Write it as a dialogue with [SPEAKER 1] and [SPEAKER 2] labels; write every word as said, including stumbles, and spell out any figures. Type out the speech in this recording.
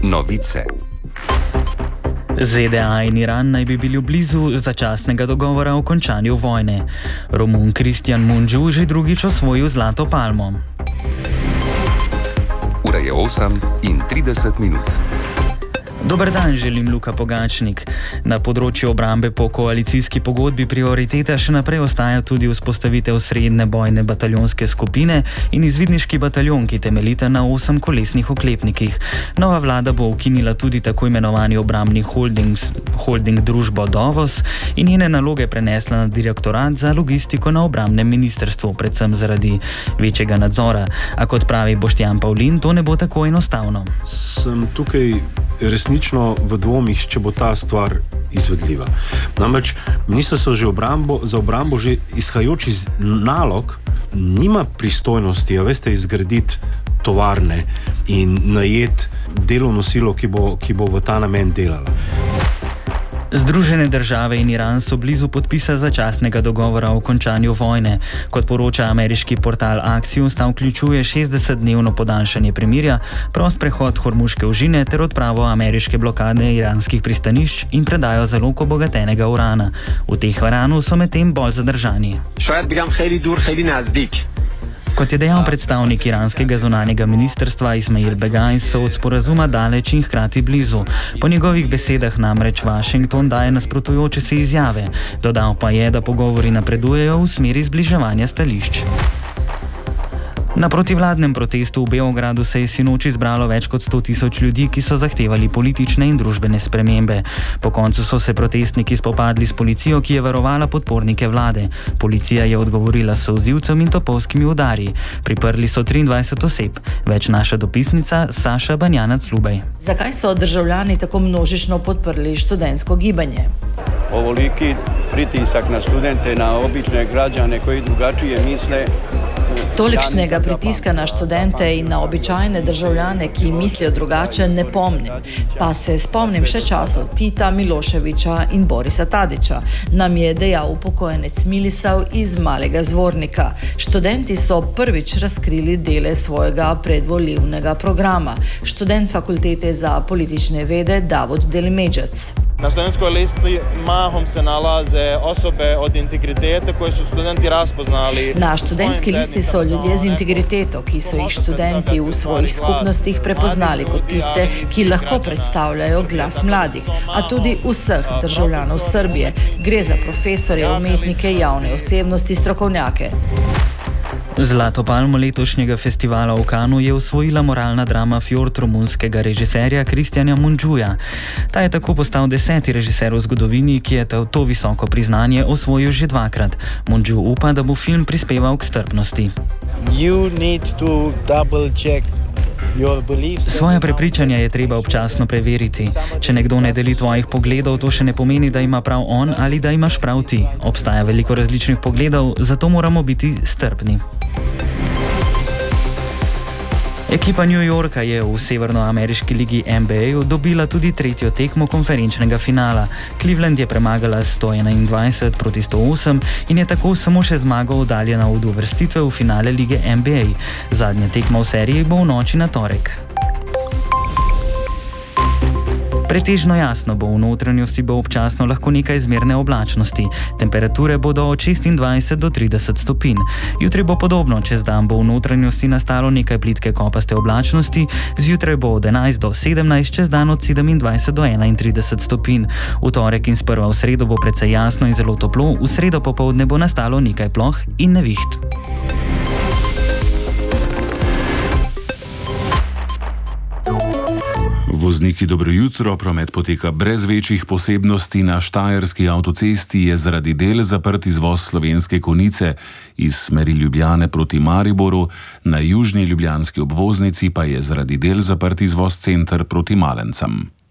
[SPEAKER 1] Novice.
[SPEAKER 2] Z D A in Iran naj bi bili blizu začasnega dogovora o končanju vojne. Romun Kristjan Munđu že drugič osvojil zlato palmo.
[SPEAKER 1] Ura je osem in trideset minut.
[SPEAKER 2] Dober dan, želim Luka Pogačnik. Na področju obrambe po koalicijski pogodbi prioriteta še naprej ostaja tudi vzpostavitev srednje bojne bataljonske skupine in izvidniški bataljon, ki temeljita na osemkolesnih oklepnikih. Nova vlada bo ukinila tudi tako imenovani obrambni holding, holding družbo Dovos in njene naloge prenesla na direktorat za logistiko na obrambnem ministrstvu, predvsem zaradi večjega nadzora. A kot pravi Boštjan Pavlin, to ne bo tako enostavno.
[SPEAKER 3] Sem tukaj resnično v dvomih, če bo ta stvar izvedljiva. Namreč ministrstvo že obrambo, za obrambo že izhajajoč iz nalog nima pristojnosti, a veste, izgraditi tovarne in najeti delovno silo, ki bo, ki bo v ta namen delala.
[SPEAKER 2] Združene države in Iran so blizu podpisa začasnega dogovora o končanju vojne. Kot poroča ameriški portal Axios, ta vključuje šestdesetdnevno podaljšanje premirja, prost prehod Hormuške ožine ter odpravo ameriške blokade iranskih pristanišč in predajo zalog obogatenega urana. V Teheranu so medtem bolj zadržani. Kot je dejal predstavnik iranskega zunanjega ministrstva Ismail Begaj, so od sporazuma daleč in hkrati blizu. Po njegovih besedah namreč Washington daje nasprotujoče se izjave. Dodal pa je, da pogovori napredujejo v smeri zbliževanja stališč. Na protivladnem protestu v Beogradu se je sinoči zbralo več kot sto tisoč ljudi, ki so zahtevali politične in družbene spremembe. Po koncu so se protestniki spopadli s policijo, ki je varovala podpornike vlade. Policija je odgovorila s solzivcem in topovskimi udari. Priprli so triindvajset oseb. Več naša dopisnica Saša Banjanac-Lubej.
[SPEAKER 4] Zakaj so državljani tako množično podprli študentsko gibanje?
[SPEAKER 5] Ovoliki pritisak na študente, na obične građane koji drugačije misle.
[SPEAKER 4] Tolikšnega pritiska na študente in na običajne državljane, ki mislijo drugače, ne pomnim. Pa se spomnim še časov Tita, Miloševića in Borisa Tadića, nam je dejal upokojenec Milisav iz Malega Zvornika. Študenti so prvič razkrili dele svojega predvolilnega programa. Študent fakultete za politične vede Davod Delimeđac.
[SPEAKER 6] Na študentskoj listi mahom se nalaze osobe od integritete koje su studenti raspoznali.
[SPEAKER 4] Na študentski listi so ljudje z integriteto, ki so jih študenti v svojih skupnostih prepoznali kot tiste, ki lahko predstavljajo glas mladih, a tudi vseh državljanov Srbije. Gre za profesorje, umetnike, javne osebnosti, strokovnjake.
[SPEAKER 2] Zlato palmo letošnjega festivala v Kanu je osvojila moralna drama Fjord romunskega režiserja Kristjana Munđuja. Ta je tako postal deseti režiser v zgodovini, ki je to visoko priznanje osvojil že dvakrat. Munđu upa, da bo film prispeval k strpnosti. Svoje prepričanja je treba občasno preveriti. Če nekdo ne deli tvojih pogledov, to še ne pomeni, da ima prav on ali da imaš prav ti. Obstaja veliko različnih pogledov, zato moramo biti strpni. Ekipa New Yorka je v severnoameriški ligi N B A dobila tudi tretjo tekmo konferenčnega finala. Cleveland je premagala sto enaindvajset proti sto osem in je tako samo še zmago oddaljena od uvrstitve v finale lige N B A. Zadnja tekma v seriji bo v noči na torek. Pretežno jasno bo, v notranjosti bo občasno lahko nekaj zmerne oblačnosti. Temperature bodo od šestindvajset do trideset stopinj. Jutri bo podobno, čez dan bo v notranjosti nastalo nekaj plitke kopaste oblačnosti, zjutraj bo od enajst do sedemnajst, čez dan od sedemindvajset do enaintrideset stopinj. V torek in sprva v sredo bo precej jasno in zelo toplo, v sredo popoldne bo nastalo nekaj ploh in neviht.
[SPEAKER 7] Vozniki, dobro jutro. Promet poteka brez večjih posebnosti. Na Štajerski avtocesti je zaradi del zaprt izvoz Slovenske Konjice iz smeri Ljubljane proti Mariboru, na južni ljubljanski obvoznici pa je zaradi del zaprt izvoz Center proti Malencem.